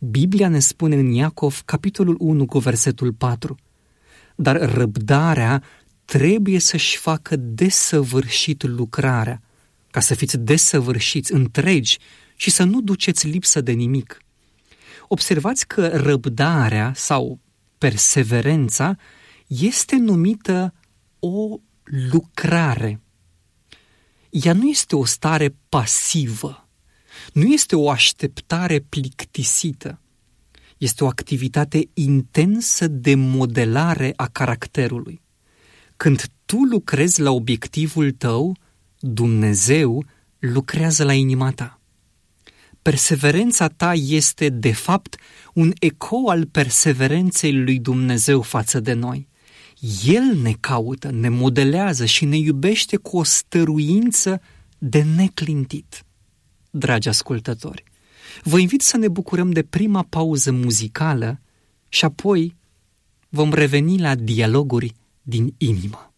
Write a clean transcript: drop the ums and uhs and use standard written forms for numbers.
Biblia ne spune în Iacov, capitolul 1, cu versetul 4, dar răbdarea trebuie să-și facă desăvârșit lucrarea, ca să fiți desăvârșiți, întregi și să nu duceți lipsă de nimic. Observați că răbdarea sau perseverența este numită o lucrare. Ea nu este o stare pasivă, nu este o așteptare plictisită, este o activitate intensă de modelare a caracterului. Când tu lucrezi la obiectivul tău, Dumnezeu lucrează la inima ta. Perseverența ta este, de fapt, un ecou al perseverenței lui Dumnezeu față de noi. El ne caută, ne modelează și ne iubește cu o stăruință de neclintit. Dragi ascultători, vă invit să ne bucurăm de prima pauză muzicală și apoi vom reveni la dialoguri din inimă.